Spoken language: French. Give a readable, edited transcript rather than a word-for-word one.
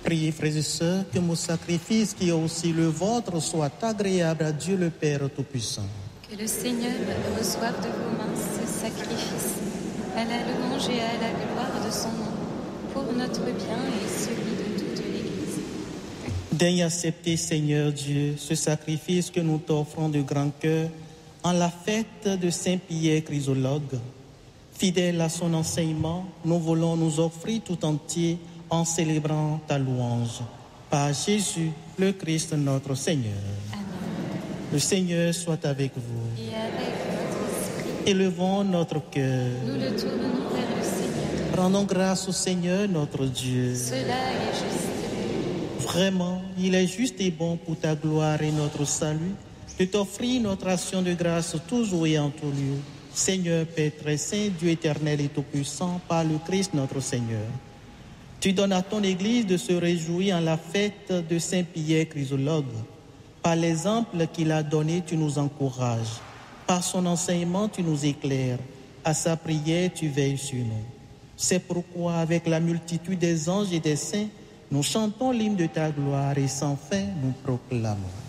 Priez, frères et sœurs, que mon sacrifice, qui est aussi le vôtre, soit agréable à Dieu le Père Tout-Puissant. Que le Seigneur reçoive de vos mains ce sacrifice, à la louange et à la gloire de son nom, pour notre bien et celui de toute l'Église. Daigne accepter, Seigneur Dieu, ce sacrifice que nous t'offrons de grand cœur en la fête de Saint-Pierre Chrysologue. Fidèle à son enseignement, nous voulons nous offrir tout entier en célébrant ta louange. Par Jésus, le Christ notre Seigneur. Amen. Le Seigneur soit avec vous. Et avec votre esprit, Élevons notre cœur. nous le tournons vers le Seigneur. Rendons grâce au Seigneur notre Dieu. Cela est juste. Vraiment, il est juste et bon pour ta gloire et notre salut de t'offrir notre action de grâce toujours et en tout lieu. Seigneur, Père très saint, Dieu éternel et tout-puissant, par le Christ notre Seigneur. Tu donnes à ton Église de se réjouir en la fête de Saint-Pierre Chrysologue. Par l'exemple qu'il a donné, tu nous encourages. Par son enseignement, tu nous éclaires. À sa prière, tu veilles sur nous. C'est pourquoi, avec la multitude des anges et des saints, nous chantons l'hymne de ta gloire et sans fin nous proclamons.